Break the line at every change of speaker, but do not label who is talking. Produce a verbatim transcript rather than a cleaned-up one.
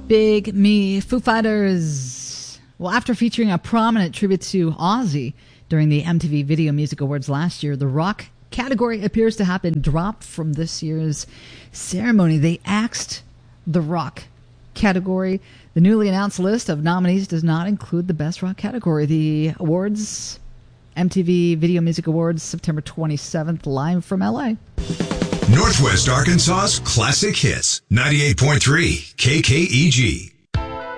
Big Me, Foo Fighters. Well, after featuring a prominent tribute to Ozzy during the M T V Video Music Awards last year, the rock category appears to have been dropped from this year's ceremony. They axed the rock category. The newly announced list of nominees does not include the best rock category. The awards, M T V Video Music Awards, September twenty-seventh, live from L A.
Northwest Arkansas's classic hits, ninety-eight point three K K E G.